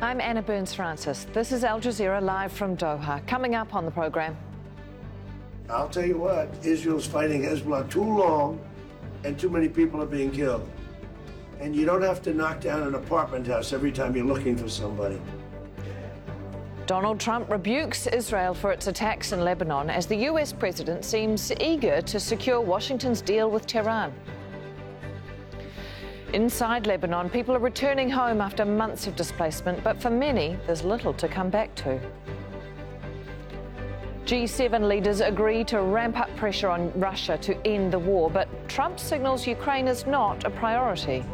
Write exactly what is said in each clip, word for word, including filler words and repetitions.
I'm Anna Burns-Francis. This is Al Jazeera live from Doha. Coming up on the programme. I'll tell you what, Israel's fighting Hezbollah too long and too many people are being killed. And you don't have to knock down an apartment house every time you're looking for somebody. Donald Trump rebukes Israel for its attacks in Lebanon as the U S president seems eager to secure Washington's deal with Tehran. Inside Lebanon, people are returning home after months of displacement, but for many, there's little to come back to. G seven leaders agree to ramp up pressure on Russia to end the war, but Trump signals Ukraine is not a priority.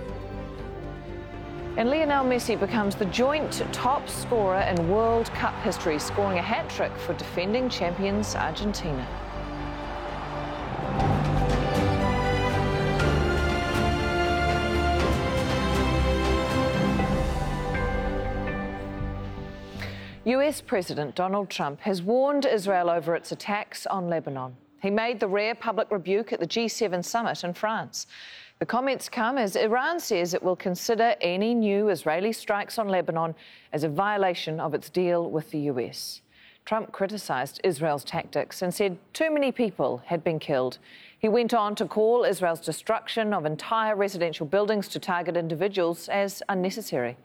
And Lionel Messi becomes the joint top scorer in World Cup history, scoring a hat-trick for defending champions Argentina. U S President Donald Trump has warned Israel over its attacks on Lebanon. He made the rare public rebuke at the G seven summit in France. The comments come as Iran says it will consider any new Israeli strikes on Lebanon as a violation of its deal with the U S. Trump criticised Israel's tactics and said too many people had been killed. He went on to call Israel's destruction of entire residential buildings to target individuals as unnecessary.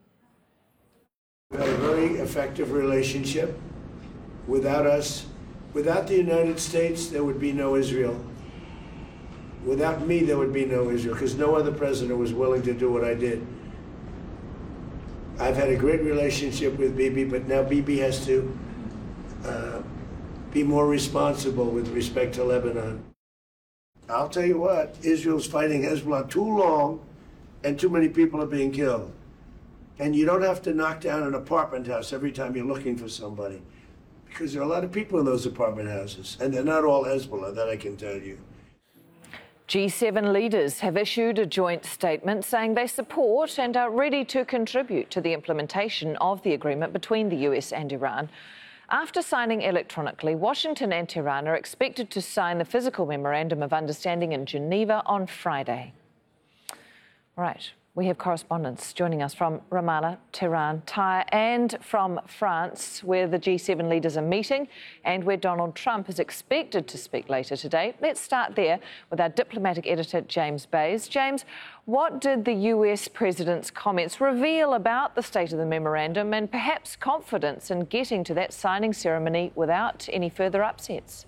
We have a very effective relationship. Without us, without the United States, there would be no Israel. Without me, there would be no Israel, because no other president was willing to do what I did. I've had a great relationship with Bibi, but now Bibi has to uh, be more responsible with respect to Lebanon. I'll tell you what, Israel's fighting Hezbollah too long, and too many people are being killed. And you don't have to knock down an apartment house every time you're looking for somebody, because there are a lot of people in those apartment houses, and they're not all Hezbollah, that I can tell you. G seven leaders have issued a joint statement saying they support and are ready to contribute to the implementation of the agreement between the U S and Iran. After signing electronically, Washington and Tehran are expected to sign the physical memorandum of understanding in Geneva on Friday. Right. We have correspondents joining us from Ramallah, Tehran, Tyre and from France, where the G seven leaders are meeting and where Donald Trump is expected to speak later today. Let's start there with our diplomatic editor, James Bays. James, what did the U S president's comments reveal about the state of the memorandum and perhaps confidence in getting to that signing ceremony without any further upsets?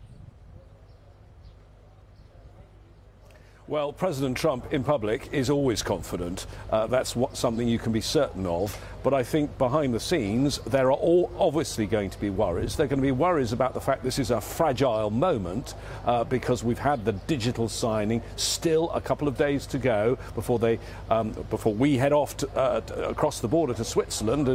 Well, President Trump in public is always confident. Uh, that's what, something you can be certain of. But I think behind the scenes, there are all obviously going to be worries. There are going to be worries about the fact this is a fragile moment uh, because we've had the digital signing, still a couple of days to go before they, um, before we head off to, uh, across the border to Switzerland.